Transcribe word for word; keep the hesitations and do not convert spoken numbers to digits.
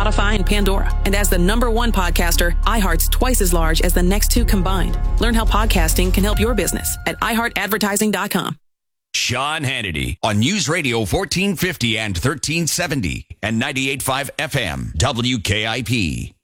Spotify, and Pandora. And as the number one podcaster, iHeart's twice as large as the next two combined. Learn how podcasting can help your business at i heart advertising dot com. Sean Hannity on News Radio fourteen fifty and thirteen seventy and ninety-eight point five F M W K I P.